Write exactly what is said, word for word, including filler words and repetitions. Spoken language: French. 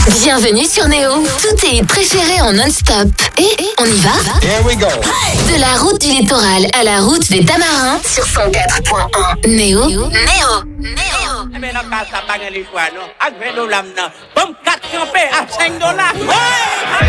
Bienvenue sur Néo. Tous tes hits préférés en non-stop. Et on y va? Here we go. De la route du littoral à la route des Tamarins sur cent quatre point un. Néo. Néo. Néo. Mais non, pas ça, pas les choix, non. Avec le lam, non. Comme quatre campés à cinq dollars.